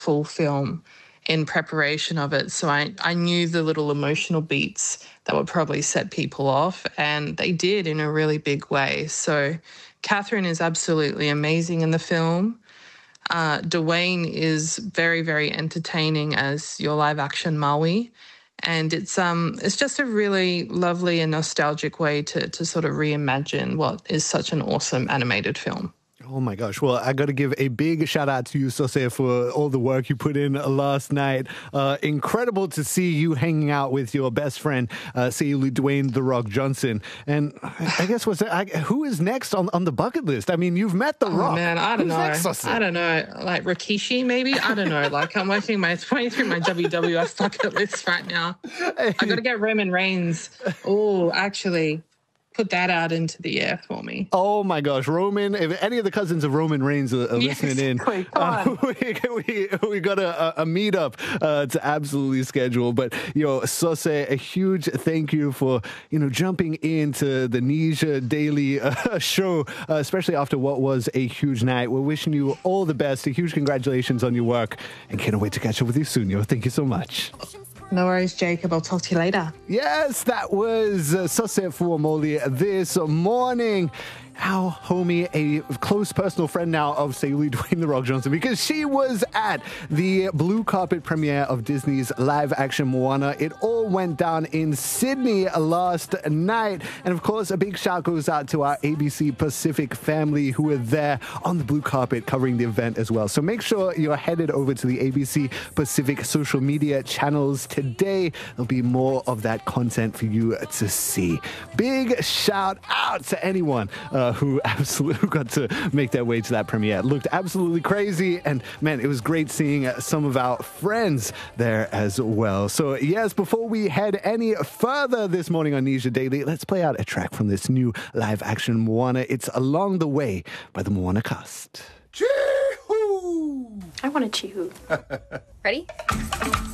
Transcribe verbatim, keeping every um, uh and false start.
full film in preparation of it. So I, I knew the little emotional beats that would probably set people off, and they did in a really big way. So Catherine is absolutely amazing in the film. Uh, Dwayne is very, very entertaining as your live-action Maui. And it's um it's just a really lovely and nostalgic way to to sort of reimagine what is such an awesome animated film. Oh my gosh. Well, I got to give a big shout out to you, Sose, for all the work you put in last night. Uh, incredible to see you hanging out with your best friend, uh, Sayuli Dwayne The Rock Johnson. And I guess what's I, who is next on, on the bucket list? I mean, you've met The Oh, Rock. man, I don't Who's know. next, Sose? I don't know. Like Rikishi, maybe? I don't know. Like I'm working my way through my W W F bucket list right now. I got to get Roman Reigns. Oh, actually. Put that out into the air for me. Oh my gosh, Roman! If any of the cousins of Roman Reigns are, are Yes, listening in, come on. uh, we, we we got a, a meetup uh, to absolutely schedule. But you know, Sose, a huge thank you for you know jumping into the Nisha Daily uh, show, uh, especially after what was a huge night. We're wishing you all the best. A huge congratulations on your work, and can't wait to catch up with you soon. Yo, thank you so much. No worries, Jacob. I'll talk to you later. Yes, that was uh, Sose Fuamoli this morning. Our homie, a close personal friend now of Sayuli Dwayne The Rock Johnson, because she was at the blue carpet premiere of Disney's live-action Moana. It all went down in Sydney last night. And of course, a big shout goes out to our A B C Pacific family who were there on the blue carpet covering the event as well. So make sure you're headed over to the A B C Pacific social media channels today. There'll be more of that content for you to see. Big shout out to anyone uh, who absolutely got to make their way to that premiere. It looked absolutely crazy, and man, it was great seeing uh, some of our friends there as well. So yes, before we head any further this morning on Nisha Daily, let's play out a track from this new live-action Moana. It's Along the Way by the Moana cast. Chee-hoo! I want to chee-hoo. Ready?